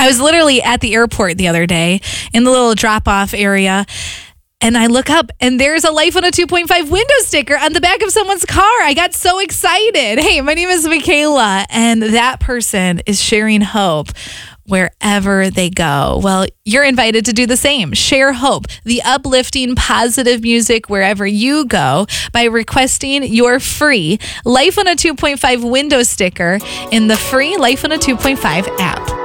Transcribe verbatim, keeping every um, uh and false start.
was literally at the airport the other day in the little drop-off area. And I look up and there's a Life on a two point five window sticker on the back of someone's car. I got so excited. Hey, my name is Michaela, and that person is sharing hope wherever they go. Well, you're invited to do the same. Share hope, the uplifting, positive music wherever you go by requesting your free Life on a two point five window sticker in the free Life on a two point five app.